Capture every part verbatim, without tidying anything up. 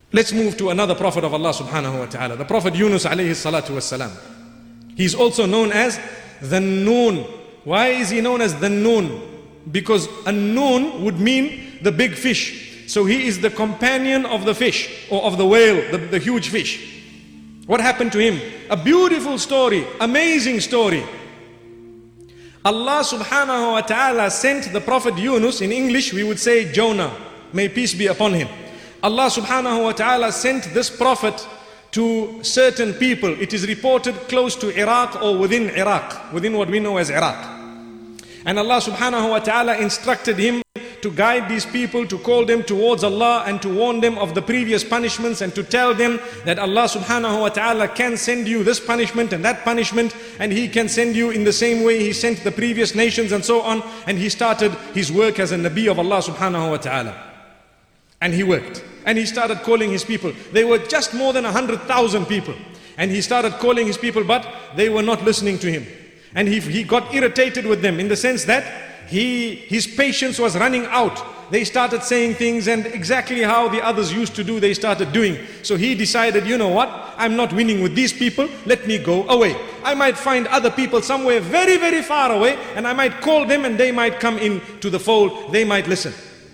Let's move to another prophet of Allah subhanahu wa ta'ala, the Prophet Yunus alayhi salatu wassalam. He's also known as the Noon. Why is he known as the Noon? Because a Noon would mean the big fish. So he is the companion of the fish, or of the whale, the, the huge fish. What happened to him? A beautiful story, amazing story. Allah subhanahu wa ta'ala sent the Prophet Yunus, in English we would say Jonah, may peace be upon him. Allah subhanahu wa ta'ala sent this prophet to certain people. It is reported close to Iraq or within Iraq, within what we know as Iraq. And Allah subhanahu wa ta'ala instructed him to guide these people, to call them towards Allah and to warn them of the previous punishments, and to tell them that Allah subhanahu wa ta'ala can send you this punishment and that punishment, and He can send you in the same way He sent the previous nations and so on. And he started his work as a Nabi of Allah subhanahu wa ta'ala. And he worked. And he started calling his people. They were just more than a hundred thousand people. And he started calling his people, but they were not listening to him. And he, he got irritated with them in the sense that he, his patience was running out. They started saying things, and exactly how the others used to do, they started doing. So he decided, you know what, I'm not winning with these people, let me go away. I might find other people somewhere very, very far away, and I might call them and they might come in to the fold, they might listen.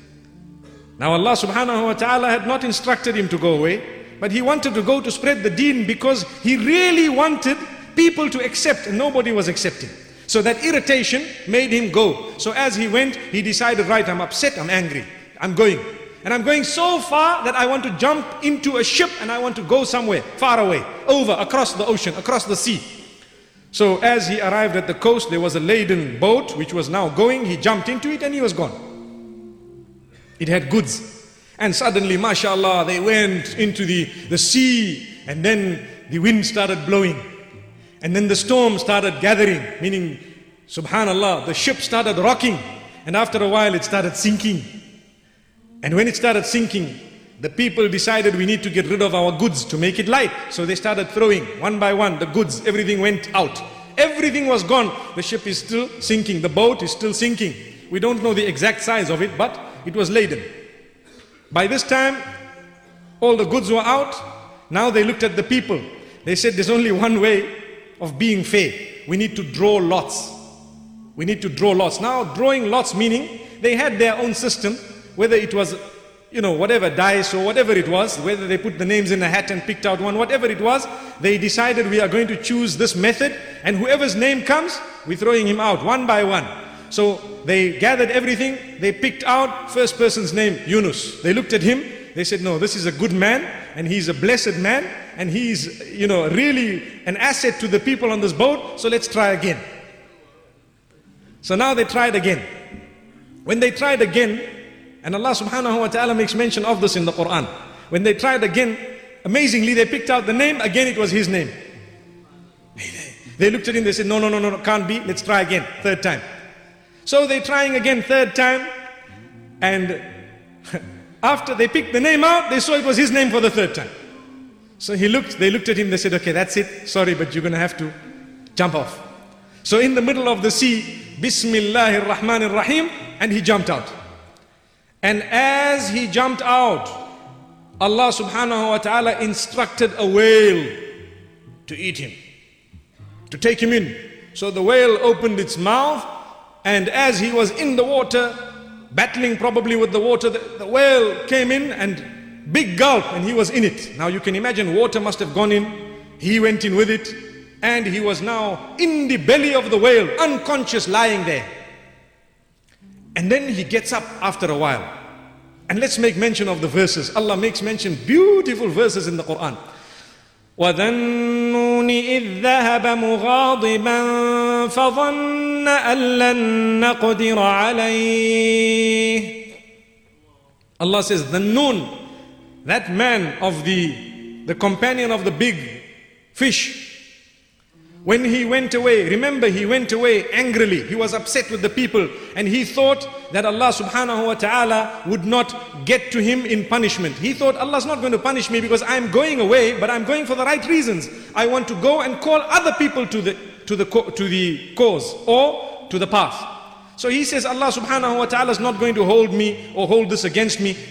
Now Allah subhanahu wa ta'ala had not instructed him to go away, but he wanted to go to spread the deen, because he really wanted people to accept, and nobody was accepting. So that irritation made him go. So as he went, he decided, right, I'm upset, I'm angry, I'm going. And I'm going so far that I want to jump into a ship and I want to go somewhere far away, over, across the ocean, across the sea. So as he arrived at the coast, there was a laden boat which was now going. He jumped into it and he was gone. It had goods. And suddenly, mashallah, they went into the, the sea, and then the wind started blowing. And then the storm started gathering, meaning, subhanallah, the ship started rocking. And after a while, it started sinking. And when it started sinking, the people decided we need to get rid of our goods to make it light. So they started throwing one by one the goods. Everything went out. Everything was gone. The ship is still sinking. The boat is still sinking. We don't know the exact size of it, but it was laden. By this time, all the goods were out. Now they looked at the people. They said, there's only one way of being fair. We need to draw lots. We need to draw lots. Now, drawing lots meaning they had their own system, whether it was, you know, whatever, dice or whatever it was, whether they put the names in a hat and picked out one, whatever it was, they decided we are going to choose this method, and whoever's name comes, we're throwing him out one by one. So they gathered everything, they picked out first person's name, Yunus. They looked at him, they said, no, this is a good man, and he's a blessed man, and he's, you know, really an asset to the people on this boat, so let's try again. So now they tried again. When they tried again, and Allah subhanahu wa ta'ala makes mention of this in the Quran, when they tried again, amazingly they picked out the name, again it was his name. They looked at him, they said, no, no, no, no, can't be, let's try again, third time. So they're trying again, third time, and after they picked the name out, they saw it was his name for the third time. So he looked, they looked at him, they said, okay, that's it, sorry, but you're going to have to jump off. So in the middle of the sea, Bismillahir Rahmanir Rahim, and he jumped out. And as he jumped out, Allah subhanahu wa ta'ala instructed a whale to eat him, to take him in. So the whale opened its mouth, and as he was in the water, battling probably with the water, the, the whale came in, and big gulp, and he was in it. Now you can imagine, water must have gone in, he went in with it, and he was now in the belly of the whale, unconscious, lying there. And then he gets up after a while. And let's make mention of the verses. Allah makes mention, beautiful verses in the Quran. وَذَنُّونِ إِذْ ذَهَبَ مُغَاضِبًا فَظَنَّ أَن لَّن نَّقْدِرَ عَلَيْهِ. Allah says, the Noon, that man of the, the companion of the big fish, when he went away, remember he went away angrily, he was upset with the people, and he thought that Allah subhanahu wa ta'ala would not get to him in punishment. He thought, Allah's not going to punish me because I'm going away, but I'm going for the right reasons. I want to go and call other people to the, to the, to the cause or to the path. So he says, Allah subhanahu wa ta'ala is not going to hold me or hold this against me.